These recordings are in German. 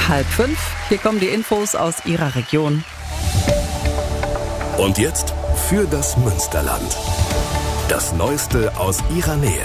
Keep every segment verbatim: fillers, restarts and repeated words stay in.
halb fünf. Hier kommen die Infos aus Ihrer Region. Und jetzt für das Münsterland. Das Neueste aus Ihrer Nähe.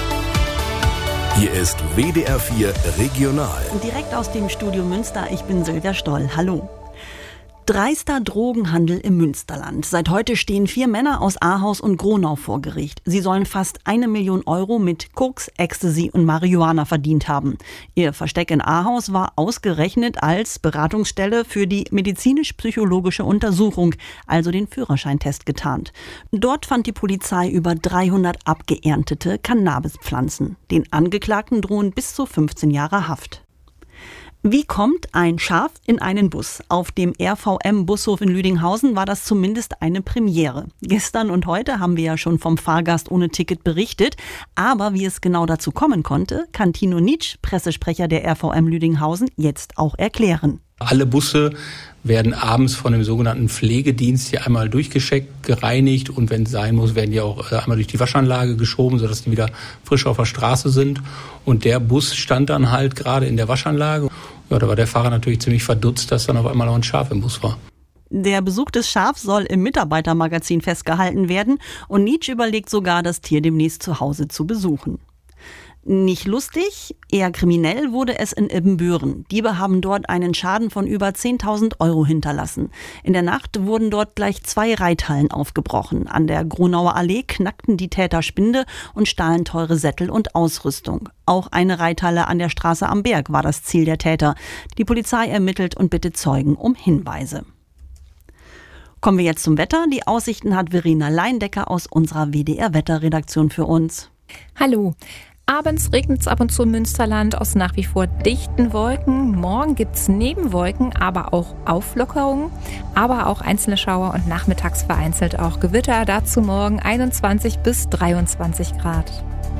Hier ist W D R vier Regional. Direkt aus dem Studio Münster, ich bin Silvia Stoll. Hallo. Dreister Drogenhandel im Münsterland. Seit heute stehen vier Männer aus Ahaus und Gronau vor Gericht. Sie sollen fast eine Million Euro mit Koks, Ecstasy und Marihuana verdient haben. Ihr Versteck in Ahaus war ausgerechnet als Beratungsstelle für die medizinisch-psychologische Untersuchung, also den Führerscheintest, getarnt. Dort fand die Polizei über dreihundert abgeerntete Cannabispflanzen. Den Angeklagten drohen bis zu fünfzehn Jahre Haft. Wie kommt ein Schaf in einen Bus? Auf dem R V M-Bushof in Lüdinghausen war das zumindest eine Premiere. Gestern und heute haben wir ja schon vom Fahrgast ohne Ticket berichtet. Aber wie es genau dazu kommen konnte, kann Tino Nitsch, Pressesprecher der R V M Lüdinghausen, jetzt auch erklären. Alle Busse werden abends von dem sogenannten Pflegedienst hier einmal durchgescheckt, gereinigt und wenn es sein muss, werden die auch einmal durch die Waschanlage geschoben, sodass die wieder frisch auf der Straße sind. Und der Bus stand dann halt gerade in der Waschanlage. Ja, da war der Fahrer natürlich ziemlich verdutzt, dass dann auf einmal noch ein Schaf im Bus war. Der Besuch des Schafs soll im Mitarbeitermagazin festgehalten werden und Nitsch überlegt sogar, das Tier demnächst zu Hause zu besuchen. Nicht lustig, eher kriminell wurde es in Ibbenbüren. Diebe haben dort einen Schaden von über zehntausend Euro hinterlassen. In der Nacht wurden dort gleich zwei Reithallen aufgebrochen. An der Gronauer Allee knackten die Täter Spinde und stahlen teure Sättel und Ausrüstung. Auch eine Reithalle an der Straße am Berg war das Ziel der Täter. Die Polizei ermittelt und bittet Zeugen um Hinweise. Kommen wir jetzt zum Wetter. Die Aussichten hat Verena Leindecker aus unserer W D R-Wetterredaktion für uns. Hallo. Abends regnet es ab und zu im Münsterland aus nach wie vor dichten Wolken. Morgen gibt es neben Wolken aber auch Auflockerungen, aber auch einzelne Schauer und nachmittags vereinzelt auch Gewitter. Dazu morgen einundzwanzig bis dreiundzwanzig Grad.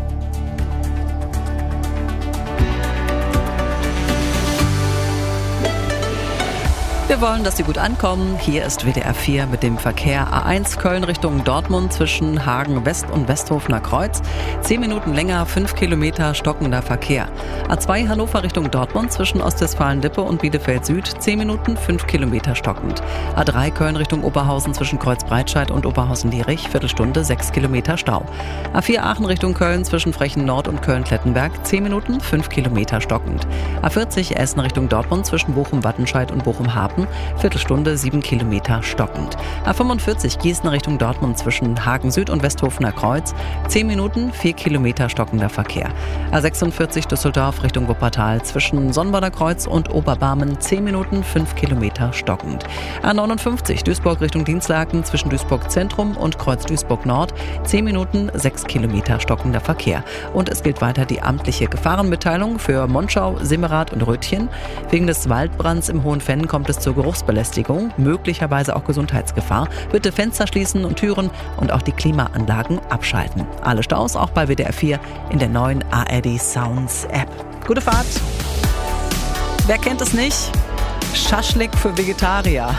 Wir wollen, dass Sie gut ankommen. Hier ist W D R vier mit dem Verkehr. A eins Köln Richtung Dortmund zwischen Hagen West und Westhofener Kreuz. Zehn Minuten länger, fünf Kilometer stockender Verkehr. A zwei Hannover Richtung Dortmund zwischen Ostwestfalen-Lippe und Bielefeld Süd. Zehn Minuten, fünf Kilometer stockend. A drei Köln Richtung Oberhausen zwischen Kreuzbreitscheid und Oberhausen-Lierich. Viertelstunde, sechs Kilometer Stau. A vier Aachen Richtung Köln zwischen Frechen Nord und Köln-Klettenberg. Zehn Minuten, fünf Kilometer stockend. A vierzig Essen Richtung Dortmund zwischen Bochum-Wattenscheid und Bochum-Hafen. Viertelstunde, sieben Kilometer stockend. A fünfundvierzig Gießen Richtung Dortmund zwischen Hagen Süd und Westhofener Kreuz. zehn Minuten, vier Kilometer stockender Verkehr. A sechsundvierzig Düsseldorf Richtung Wuppertal zwischen Sonnbader Kreuz und Oberbarmen. zehn Minuten, fünf Kilometer stockend. A neunundfünfzig Duisburg Richtung Dienstlaken zwischen Duisburg Zentrum und Kreuz Duisburg Nord. zehn Minuten, sechs Kilometer stockender Verkehr. Und es gilt weiter die amtliche Gefahrenmitteilung für Monschau, Simmerath und Rötchen. Wegen des Waldbrands im Hohenfenn kommt es zur Geruchsbelästigung, möglicherweise auch Gesundheitsgefahr. Bitte Fenster schließen und Türen und auch die Klimaanlagen abschalten. Alle Staus auch bei W D R vier in der neuen A R D Sounds App. Gute Fahrt! Wer kennt es nicht? Schaschlik für Vegetarier.